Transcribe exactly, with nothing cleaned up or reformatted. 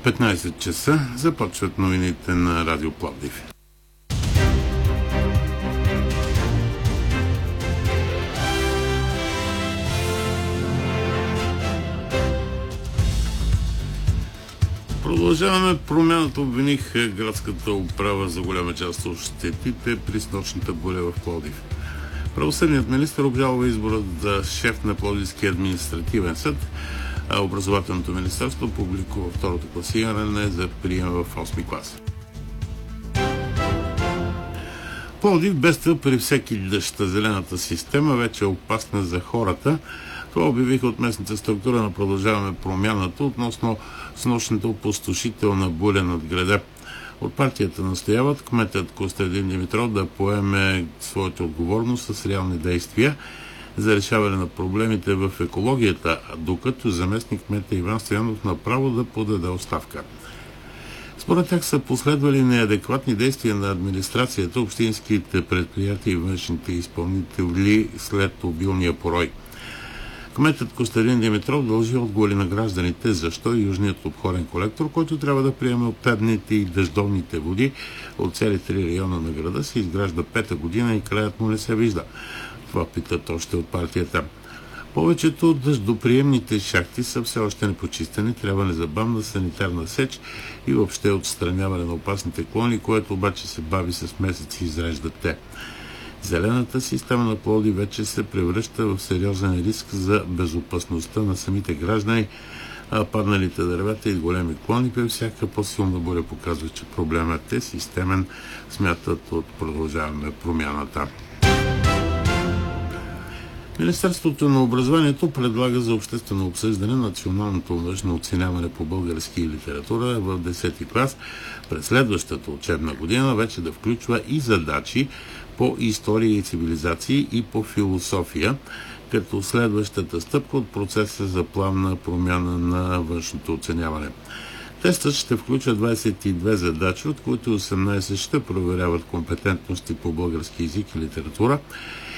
петнайсет часа започват новините на Радио Пловдив. Продължаваме промяната. Обвиних градската управа за голяма част от щетите при снощната буря в Пловдив. Правосъдният министър обжалва изборът за шеф на Пловдивския административен съд, а образователното министерство публикува второто класиране за прием в осми клас. Пловдив бедства при всеки дъжд. Зелената система вече е опасна за хората. Това обявиха от местната структура на Продължаваме промяната относно снощната опустошителна буря над града. От партията настояват кметът Костадин Димитров да поеме своята отговорност с реални действия за решаване на проблемите в екологията, докато заместник кмета Иван Стоянов направо да подаде оставка. Според тях са последвали неадекватни действия на администрацията, общинските предприятия и външните изпълнители след обилния порой. Кметът Костадин Димитров дължи отговори на гражданите защо южният обходен колектор, който трябва да приеме отпадните и дъждовните води от цели три района на града, се изгражда пета година и краят му не се вижда. Това питат още от партията. Повечето от дъждоприемните шахти са все още непочистени, трябва незабавна санитарна сеч и въобще отстраняване на опасните клони, което обаче се бави с месеци, изреждат те. Зелената система на Пловдив вече се превръща в сериозен риск за безопасността на самите граждани, а падналите дървета и големи клони при всяка по-силна буря показва, че проблемът е системен, смятат от Продължаваме промяната. Министерството на образованието предлага за обществено обсъждане националното външно оценяване по български и литература в десети клас през следващата учебна година вече да включва и задачи по история и цивилизации и по философия, като следващата стъпка от процеса за плавна промяна на външното оценяване. Тестът ще включва двайсет и две задачи, от които осемнайсет ще проверяват компетентности по български език и литература